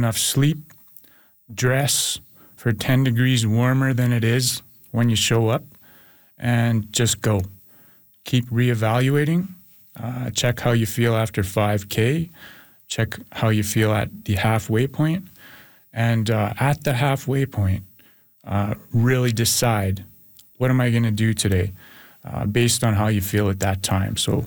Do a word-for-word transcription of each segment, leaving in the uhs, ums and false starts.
enough sleep, dress for ten degrees warmer than it is when you show up, and just go. Keep reevaluating. Uh, check how you feel after five K. Check how you feel at the halfway point. And uh, at the halfway point, uh, really decide, what am I going to do today uh, based on how you feel at that time. So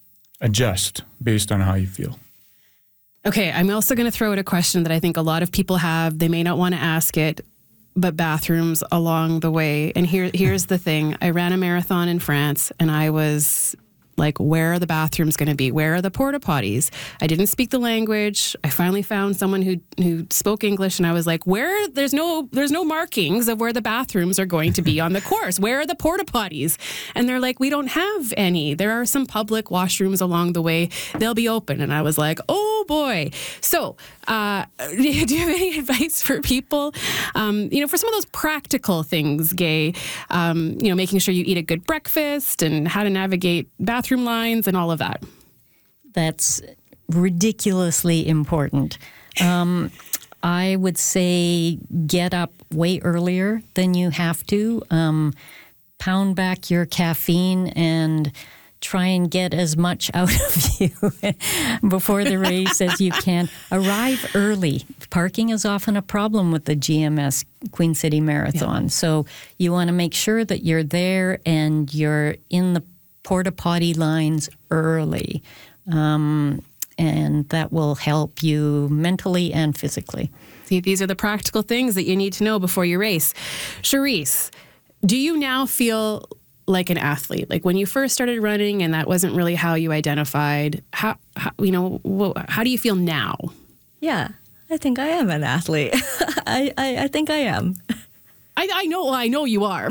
adjust based on how you feel. Okay, I'm also going to throw out a question that I think a lot of people have. They may not want to ask it, but bathrooms along the way. And here, here's the thing. I ran a marathon in France, and I was like, where are the bathrooms going to be? Where are the porta potties? I didn't speak the language. I finally found someone who who spoke English, and I was like, where? There's no there's no markings of where the bathrooms are going to be on the course. Where are the porta potties? And they're like, we don't have any. There are some public washrooms along the way. They'll be open. And I was like, oh boy. So, uh, do you have any advice for people? Um, you know, for some of those practical things, Gay. Um, you know, making sure you eat a good breakfast and how to navigate bathrooms. Bathroom lines and all of that. That's ridiculously important. Um, I would say get up way earlier than you have to. Um, pound back your caffeine and try and get as much out of you before the race as you can. Arrive early. Parking is often a problem with the G M S Queen City Marathon. Yeah. So you want to make sure that you're there and you're in the porta potty lines early, um, and that will help you mentally and physically. See, these are the practical things that you need to know before you race. Charisse, do you now feel like an athlete? Like when you first started running and that wasn't really how you identified, how, how you know, wh- how do you feel now? Yeah, I think I am an athlete. I, I, I think I am. I, I know, I know you are.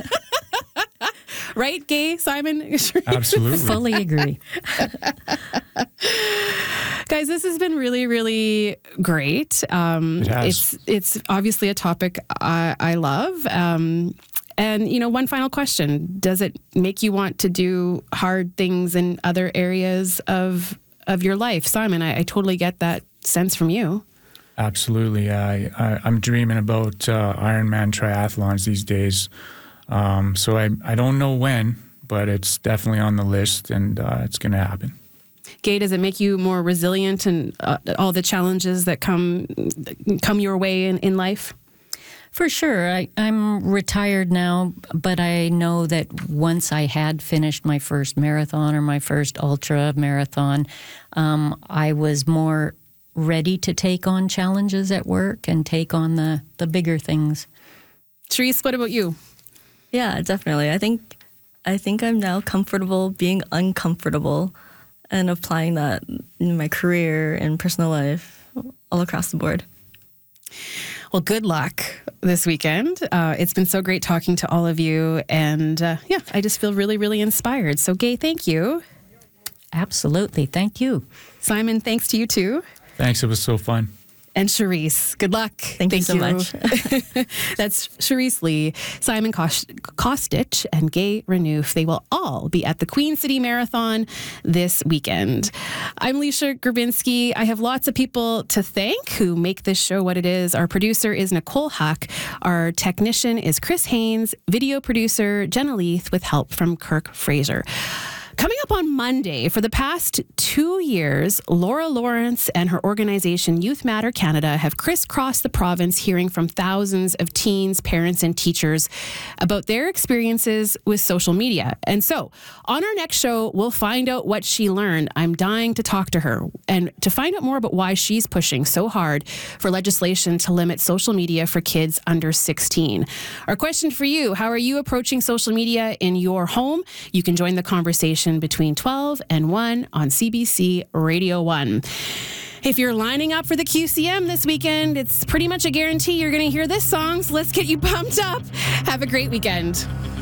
Right, Gay, Simon? Absolutely. Fully agree. Guys, this has been really, really great. Um, it has. It's it's obviously a topic I, I love. Um, and, you know, one final question. Does it make you want to do hard things in other areas of of your life? Simon, I, I totally get that sense from you. Absolutely. I, I, I'm dreaming about uh, Ironman triathlons these days. Um, so I, I don't know when, but it's definitely on the list, and uh, it's going to happen. Gay, does it make you more resilient and uh, all the challenges that come come your way in, in life? For sure. I, I'm retired now, but I know that once I had finished my first marathon or my first ultra marathon, um, I was more ready to take on challenges at work and take on the, the bigger things. Charisse, what about you? Yeah, definitely. I think I think I'm now comfortable being uncomfortable and applying that in my career and personal life all across the board. Well, good luck this weekend. Uh, it's been so great talking to all of you. And uh, yeah, I just feel really, really inspired. So, Gay, thank you. Absolutely. Thank you. Simon, thanks to you too. Thanks. It was so fun. And Charisse, good luck. Thank, Thank you so you. much. That's Charisse Lee, Simon Kostich, and Gay Renouf. They will all be at the Queen City Marathon this weekend. I'm Leisha Grabinski. I have lots of people to thank who make this show what it is. Our producer is Nicole Huck. Our technician is Chris Haynes. Video producer Jenna Leith with help from Kirk Fraser. Coming up on Monday, for the past two years, Laura Lawrence and her organization Youth Matter Canada have crisscrossed the province hearing from thousands of teens, parents, and teachers about their experiences with social media. And so, on our next show, we'll find out what she learned. I'm dying to talk to her and to find out more about why she's pushing so hard for legislation to limit social media for kids under sixteen. Our question for you, how are you approaching social media in your home? You can join the conversation between twelve and one on C B C Radio one. If you're lining up for the Q C M this weekend, it's pretty much a guarantee you're going to hear this song, so let's get you pumped up. Have a great weekend.